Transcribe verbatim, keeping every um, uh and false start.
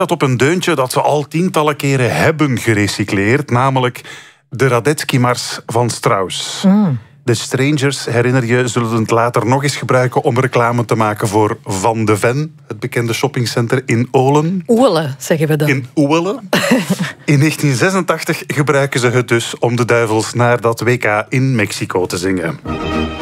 Dat op een deuntje dat ze al tientallen keren hebben gerecycleerd, namelijk de Radetzky-mars van Strauss. Mm. De Strangers, herinner je, zullen het later nog eens gebruiken om reclame te maken voor Van de Ven, het bekende shoppingcenter in Olen. Oele, zeggen we dan. In Oele. In negentien zesentachtig gebruiken ze het dus om de duivels naar dat W K in Mexico te zingen.